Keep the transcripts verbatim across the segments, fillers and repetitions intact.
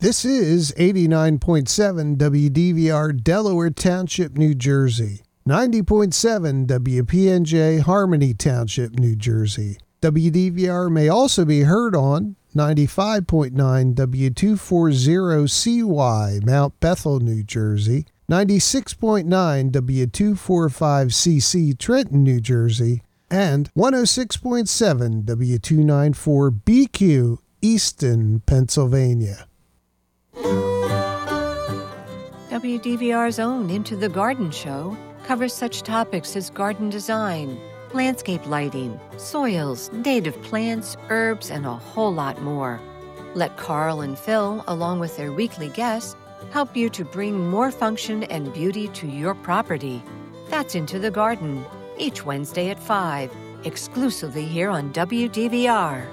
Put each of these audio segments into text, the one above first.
This is eighty-nine point seven W D V R Delaware Township, New Jersey. ninety point seven W P N J Harmony Township, New Jersey. W D V R may also be heard on ninety-five point nine W two forty C Y, Mount Bethel, New Jersey, ninety-six point nine W two forty-five C C, Trenton, New Jersey, and one oh six point seven W two ninety-four B Q, Easton, Pennsylvania. W D V R's own Into the Garden show covers such topics as garden design, landscape lighting, soils, native plants, herbs, and a whole lot more. Let Carl and Phil, along with their weekly guests, help you to bring more function and beauty to your property. That's Into the Garden, each Wednesday at five, exclusively here on W D V R.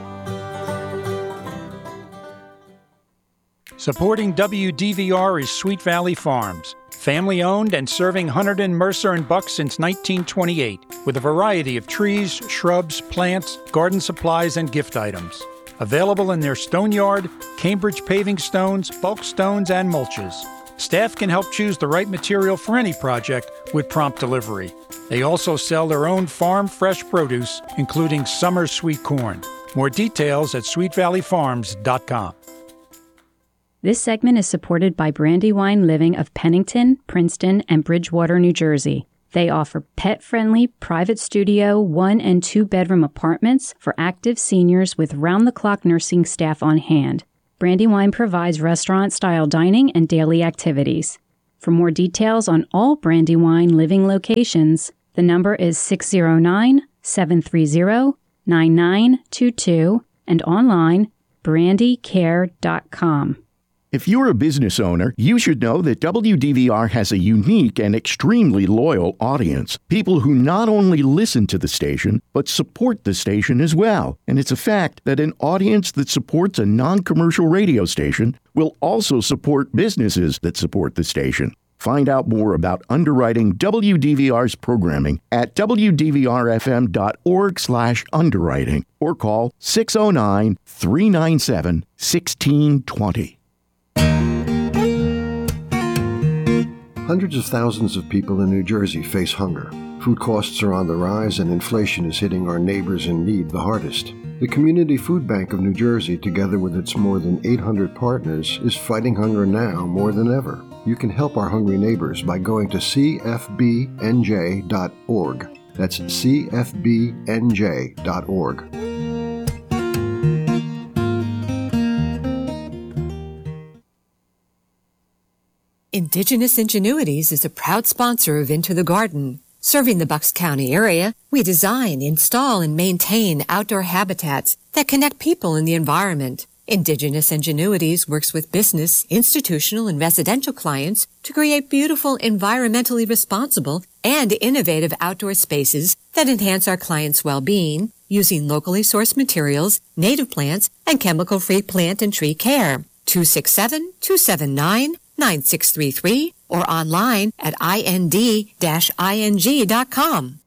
Supporting W D V R is Sweet Valley Farms, family-owned and serving Hunterdon, Mercer, and Buck since nineteen twenty-eight, with a variety of trees, shrubs, plants, garden supplies, and gift items. Available in their stone yard, Cambridge paving stones, bulk stones, and mulches. Staff can help choose the right material for any project with prompt delivery. They also sell their own farm fresh produce, including summer sweet corn. More details at sweet valley farms dot com. This segment is supported by Brandywine Living of Pennington, Princeton, and Bridgewater, New Jersey. They offer pet-friendly private studio, one- and two-bedroom apartments for active seniors with round-the-clock nursing staff on hand. Brandywine provides restaurant-style dining and daily activities. For more details on all Brandywine Living locations, the number is six oh nine, seven three zero, nine nine two two and online brandy care dot com. If you're a business owner, you should know that W D V R has a unique and extremely loyal audience. People who not only listen to the station, but support the station as well. And it's a fact that an audience that supports a non-commercial radio station will also support businesses that support the station. Find out more about underwriting W D V R's programming at w d v r f m dot org slash underwriting or call six oh nine, three nine seven, one six two zero. Hundreds of thousands of people in New Jersey face hunger. Food costs are on the rise and inflation is hitting our neighbors in need the hardest. The Community Food Bank of New Jersey, together with its more than eight hundred partners, is fighting hunger now more than ever. You can help our hungry neighbors by going to c f b n j dot org. That's c f b n j dot org. Indigenous Ingenuities is a proud sponsor of Into the Garden. Serving the Bucks County area, we design, install, and maintain outdoor habitats that connect people and the environment. Indigenous Ingenuities works with business, institutional, and residential clients to create beautiful, environmentally responsible, and innovative outdoor spaces that enhance our clients' well-being using locally sourced materials, native plants, and chemical-free plant and tree care. two six seven, two seven nine, nine six three three or online at i n d dash i n g dot com.